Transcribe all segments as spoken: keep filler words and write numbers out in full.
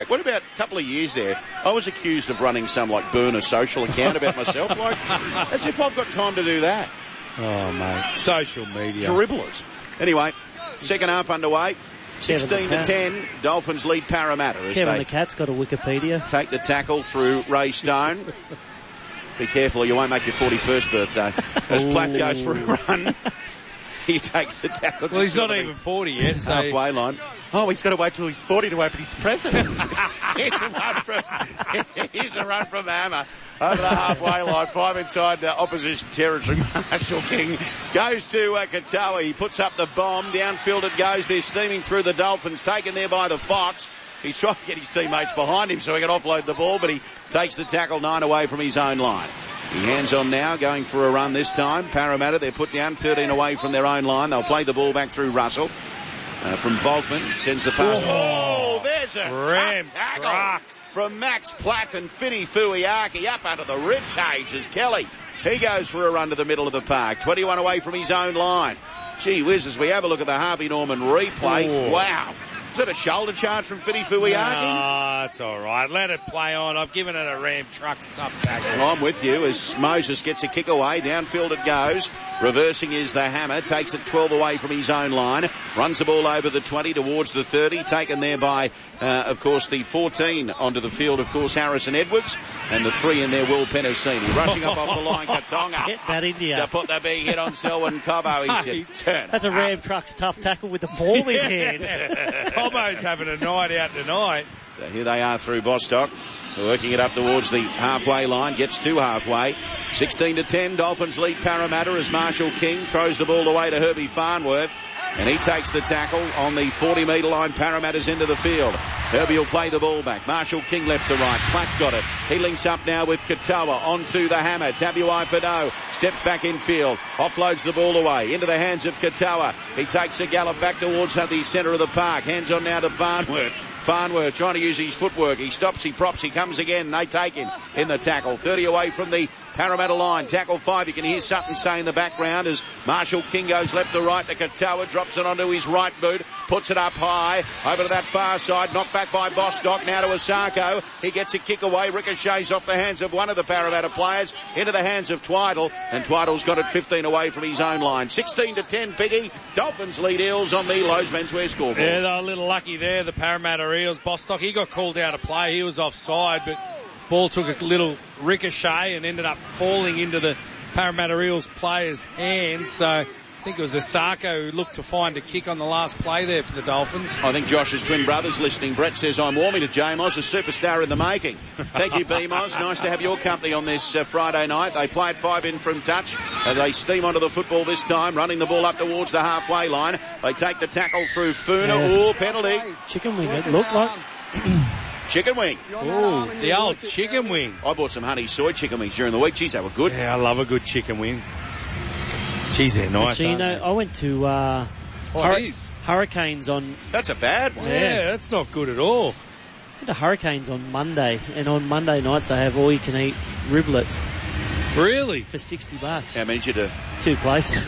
what about a couple of years there? I was accused of running some like burner social account about myself, like as if I've got time to do that. Oh, mate. Social media. Dribblers. Anyway, second half underway. sixteen to ten, Dolphins lead Parramatta. As Kevin they the Cat's got a Wikipedia. Take the tackle through Ray Stone. Be careful, you won't make your forty-first birthday. As Platt goes for a run, he takes the tackle. Well, he's not even forty yet, so... halfway line. Oh, he's got to wait till he's forty to open his present. Here's a run from, here's a run from Hammer over the halfway line. Five inside uh, opposition territory. Marshall King goes to uh, Katoa. He puts up the bomb. Downfield it goes. They're steaming through the Dolphins, taken there by the Fox. He's trying to get his teammates behind him so he can offload the ball, but he takes the tackle nine away from his own line. He hands on now, going for a run this time. Parramatta, they're put down thirteen away from their own line. They'll play the ball back through Russell. Uh, from Volkman, sends the pass. Oh, there's a Ram tough tackle trucks. from Max Platt and Fini Fuiaki up under the rib cage as Kelly. He goes for a run to the middle of the park. twenty-one away from his own line. Gee whiz, as we have a look at the Harvey Norman replay. Oh. Wow. Is that a shoulder charge from Fini Fuiaki? No, it's all right. Let it play on. I've given it a Ram Trucks tough tackle. Well, I'm with you as Moses gets a kick away. Downfield it goes. Reversing is the Hammer. Takes it twelve away from his own line. Runs the ball over the twenty towards the thirty. Taken there by, uh, of course, the fourteen onto the field, of course, Harrison Edwards. And the three in there, Will Penasini. Rushing up off the line, Katonga. Get that in you. To put the big hit on Selwyn Cobbo. He said, turn That's a Ram Trucks tough tackle with the ball in hand. Cobbo's having a night out tonight. So here they are through Bostock. Working it up towards the halfway line. Gets to halfway. sixteen to ten. Dolphins lead Parramatta as Marshall King throws the ball away to Herbie Farnworth. And he takes the tackle on the forty metre line. Parramatta's into the field. Herbie will play the ball back. Marshall King left to right. Platt's got it. He links up now with Katoa. Onto the Hammer. Tabuai Pado steps back in field. Offloads the ball away. Into the hands of Katoa. He takes a gallop back towards the centre of the park. Hands on now to Farnworth. Farnworth trying to use his footwork. He stops, he props, he comes again. They take him in the tackle. thirty away from the Parramatta line. Tackle five. You can hear Sutton say in the background as Marshall King goes left to right to Katoa. Drops it onto his right boot. Puts it up high. Over to that far side. Knocked back by Bostock. Now to Asako. He gets a kick away. Ricochets off the hands of one of the Parramatta players. Into the hands of Twiddle. And Twiddle's got it fifteen away from his own line. sixteen to ten, Piggy. Dolphins lead Eels on the Lowe's Menswear scoreboard. Yeah, they're a little lucky there, the Parramatta Eels. Bostock, he got called out of play. He was offside, but ball took a little ricochet and ended up falling into the Parramatta Eels player's hands. So I think it was Asako who looked to find a kick on the last play there for the Dolphins. I think Josh's twin brother's listening. Brett says, I'm warming to J-Moz, a superstar in the making. Thank you, B-Moz. Nice to have your company on this uh, Friday night. They play at five in from touch. Uh, they steam onto the football this time, running the ball up towards the halfway line. They take the tackle through Funa. Yeah. Ooh, penalty. Chicken wing, it looked like. Chicken wing. Ooh, the old chicken wing. I bought some honey soy chicken wings during the week. Geez, they were good. Yeah, I love a good chicken wing. Geez, they're nice. Actually, you know, aren't I went to uh, they? Hur- Oh, it is. Hurricanes on. That's a bad one. Yeah, Yeah. that's not good at all. Went to Hurricanes on Monday, and on Monday nights they have all you can eat riblets Really? for sixty bucks. How many did you do? Two plates.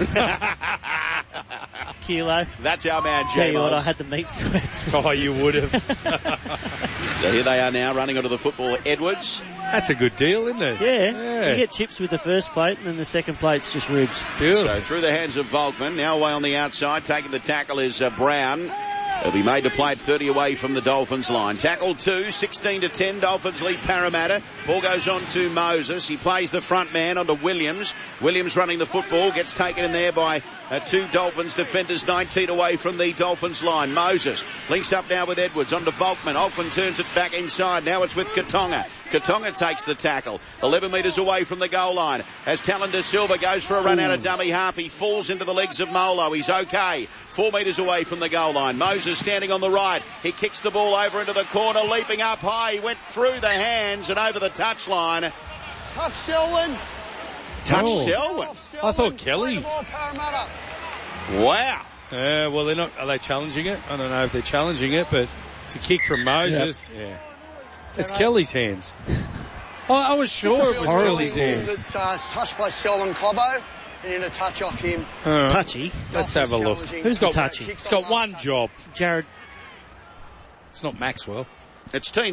Kilo. That's our man, Tell you what, I J-Moz. had the meat sweats. Oh, you would have. So here they are now running onto the football. Edwards. That's a good deal, isn't it? Yeah. Yeah. You get chips with the first plate, and then the second plate's just ribs. Beautiful. So through the hands of Volkman. Now away on the outside. Taking the tackle is uh, Brown. He'll be made to play at thirty away from the Dolphins line. Tackle two, sixteen to ten. Dolphins lead Parramatta. Ball goes on to Moses. He plays the front man onto Williams. Williams running the football. Gets taken in there by uh, two Dolphins defenders, nineteen away from the Dolphins line. Moses links up now with Edwards onto Volkman. Volkman turns it back inside. Now it's with Katonga. Katonga takes the tackle. eleven metres away from the goal line. As Talon De Silva goes for a run out of dummy half. He falls into the legs of Molo. He's okay. Four metres away from the goal line. Moses standing on the right. He kicks the ball over into the corner, leaping up high. He went through the hands and over the touchline. Touch Selwyn. Touch Oh. Selwyn. I thought Kelly. Play the ball, Parramatta. Wow. Yeah, well, they're not. Are they challenging it? I don't know if they're challenging it, but it's a kick from Moses. Yeah. It's Kelly's hands. Oh, I was sure it was Kelly's hands. It's uh, touched by Selwyn Cobbo. You need a touch off him. All right. Touchy. Let's have a look. Challenging. Who's the got- touchy? Kicks It's got on one last job. Jared. It's not Maxwell. It's team